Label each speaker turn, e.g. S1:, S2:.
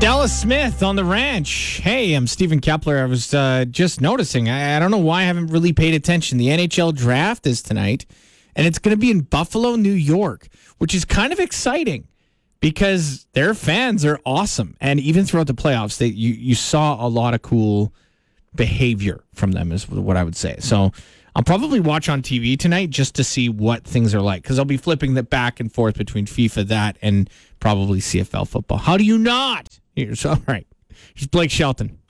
S1: Dallas Smith on the ranch. Hey, I'm Stephen Kepler. I was just noticing. I don't know why I haven't really paid attention. The NHL draft is tonight, and it's going to be in Buffalo, New York, which is kind of exciting because their fans are awesome. And even throughout the playoffs, you saw a lot of cool behavior from them is what I would say. So I'll probably watch on TV tonight just to see what things are like because I'll be flipping that back and forth between FIFA, that, and probably CFL football. How do you not? Here's all right. Here's Blake Shelton.